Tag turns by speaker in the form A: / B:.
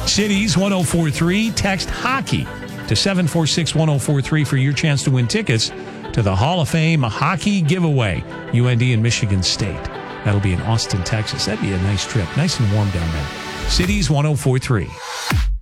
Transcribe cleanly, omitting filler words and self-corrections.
A: Cities 1043. Text hockey to 746-1043 for your chance to win tickets to the Hall of Fame hockey giveaway. UND and Michigan State. That'll be in Austin, Texas. That'd be a nice trip. Nice and warm down there. Cities 1043.